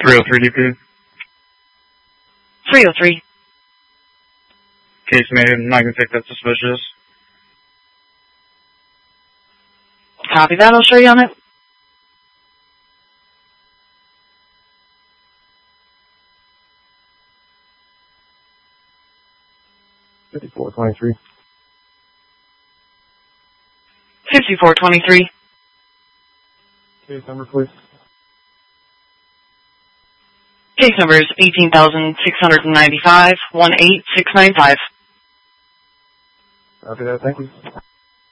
303 DP. 303. Case made. I'm not going to take that suspicious. Copy that. I'll show you on it. $54.23. 5423. Case number, please. Case number is 18,695, 18695. Copy that. Thank you.